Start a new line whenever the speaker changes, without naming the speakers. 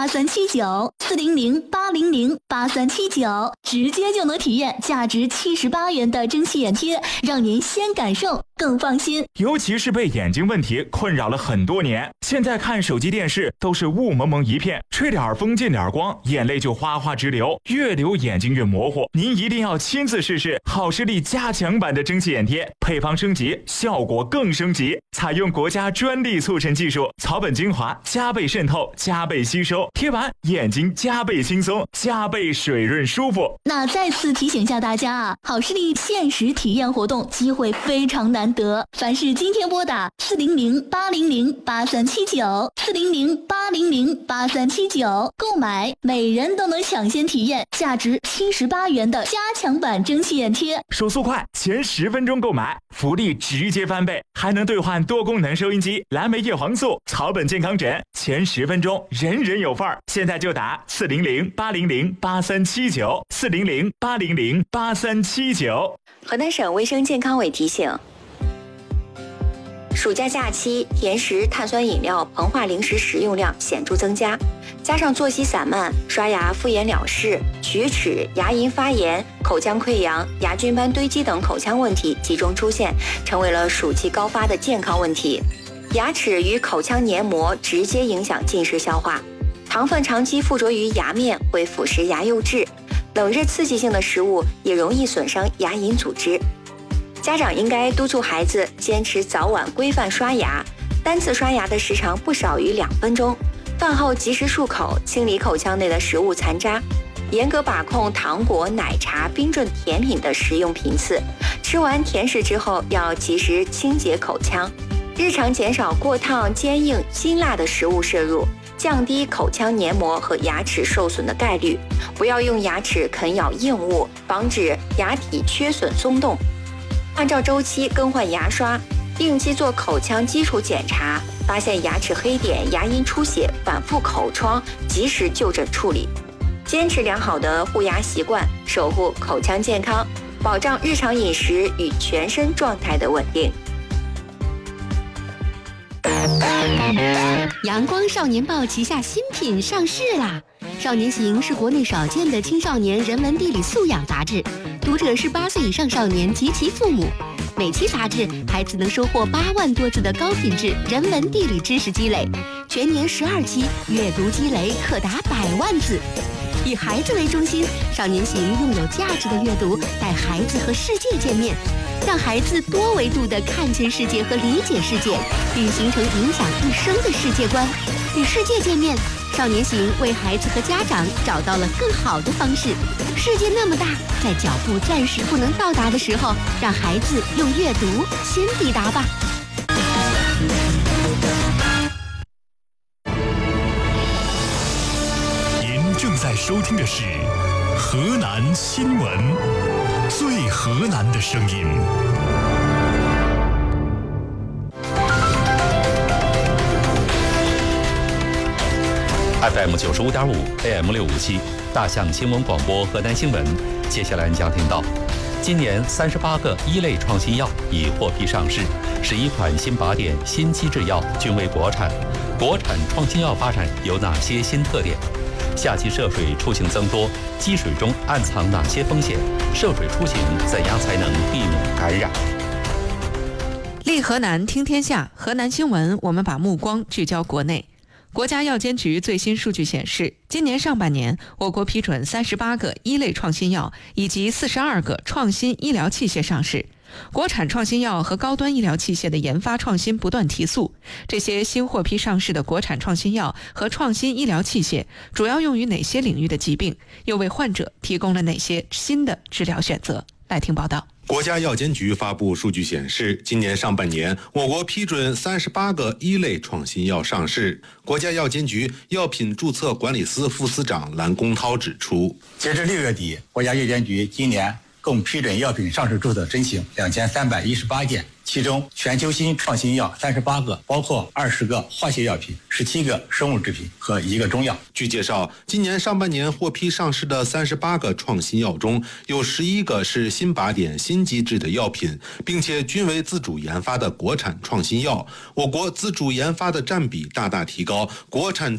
8379，400-800-8379，直接就能体验价值78元的蒸汽眼贴，让您先感受更放心。
尤其是被眼睛问题困扰了很多年，现在看手机电视都是雾蒙蒙一片，吹点风进点光，眼泪就哗哗直流，越流眼睛越模糊。您一定要亲自试试好视力加强版的蒸汽眼贴，配方升级，效果更升级，采用国家专利促成技术，草本精华加倍渗透，加倍吸收，贴完眼睛加倍轻松，加倍水润舒服。
那再次提醒下大家啊，好视力限时体验活动机会非常难得，凡是今天拨打400-800-8379，400-800-8379购买，每人都能抢先体验价值78元的加强版蒸汽眼贴。
手速快，前10分钟购买，福利直接翻倍，还能兑换多功能收音机、蓝莓叶黄素、草本健康枕，前10分钟人人有份儿。现在就打400-800-8379，400-800-8379。
河南省卫生健康委提醒，暑假假期甜食、碳酸饮料、膨化零食食用量显著增加，加上作息散漫、刷牙敷衍了事、龋齿、牙龈发炎、口腔溃疡、牙菌斑堆积等口腔问题集中出现，成为了暑期高发的健康问题。牙齿与口腔黏膜直接影响进食消化，糖分长期附着于牙面会腐蚀牙釉质，冷热刺激性的食物也容易损伤牙龈组织。家长应该督促孩子坚持早晚规范刷牙，单次刷牙的时长不少于2分钟，饭后及时漱口，清理口腔内的食物残渣，严格把控糖果、奶茶、冰镇甜品的食用频次，吃完甜食之后要及时清洁口腔，日常减少过烫、坚硬、辛辣的食物摄入，降低口腔黏膜和牙齿受损的概率，不要用牙齿啃咬硬物，防止牙体缺损松动。按照周期更换牙刷，定期做口腔基础检查，发现牙齿黑点、牙龈出血、反复口疮，及时就诊处理。坚持良好的护牙习惯，守护口腔健康，保障日常饮食与全身状态的稳定。
阳光少年报旗下新品上市啦！少年行是国内少见的青少年人文地理素养杂志，读者是8岁以上少年及其父母。每期杂志，孩子能收获8万多字的高品质人文地理知识积累，全年12期，阅读积累可达100万字。以孩子为中心，少年行用有价值的阅读带孩子和世界见面，让孩子多维度地看见世界和理解世界，并形成影响一生的世界观。与世界见面，少年行为孩子和家长找到了更好的方式。世界那么大，在脚步暂时不能到达的时候，让孩子用阅读先抵达吧。
您正在收听的是河南新闻，最河南的声音。
FM 95.5 AM 657大象新闻广播河南新闻，接下来你将听到，今年38个一类创新药已获批上市，11款新靶点、新机制药均为国产。国产创新药发展有哪些新特点？夏季涉水出行增多，积水中暗藏哪些风险？涉水出行怎样才能避免感染？
立河南听天下，河南新闻，我们把目光聚焦国内。国家药监局最新数据显示，今年上半年，我国批准38个一类创新药以及42个创新医疗器械上市。国产创新药和高端医疗器械的研发创新不断提速。这些新获批上市的国产创新药和创新医疗器械，主要用于哪些领域的疾病？又为患者提供了哪些新的治疗选择？来听报道。
国家药监局发布数据显示，今年上半年，我国批准38个一类创新药上市。国家药监局药品注册管理司副司长蓝公涛指出，
截至6月底，国家药监局今年共批准药品上市注册申请2318件，其中全球新创新药38个，包括20个化学药品、17个生物制品和1个中药。
据介绍，今年上半年获批上市的38个创新药中，有11个是新靶点、新机制的药品，并且均为自主研发的国产创新药。我国自主研发的占比大大提高，国产